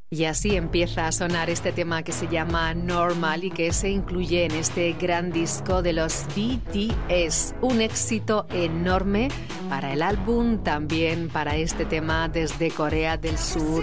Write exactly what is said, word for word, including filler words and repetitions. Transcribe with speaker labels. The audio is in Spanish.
Speaker 1: Y así empieza a sonar este tema que se llama Normal y que se incluye en este gran disco de los B T S. Un éxito enorme para el álbum, también para este tema desde Corea del Sur.